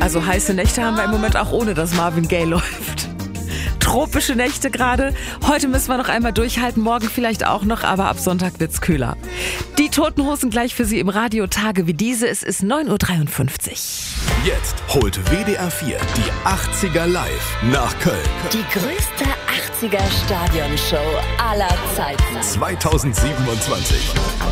Also heiße Nächte haben wir im Moment auch ohne, dass Marvin Gaye läuft. Tropische Nächte gerade. Heute müssen wir noch einmal durchhalten, morgen vielleicht auch noch, aber ab Sonntag wird's kühler. Die Toten Hosen gleich für Sie im Radio, Tage wie diese. Es ist 9:53 Uhr. Jetzt holt WDR 4 die 80er live nach Köln. Die größte 80er Stadionshow aller Zeiten. 2027.